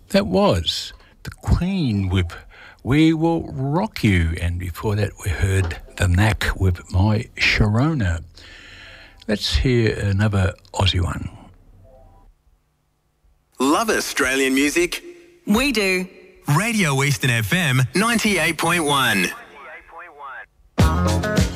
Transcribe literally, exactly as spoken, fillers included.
That was the Queen with We Will Rock You, and before that we heard The Knack with My Sharona. Let's hear another Aussie one. Love Australian music? We do. Radio Eastern F M ninety-eight point one. ninety-eight point one.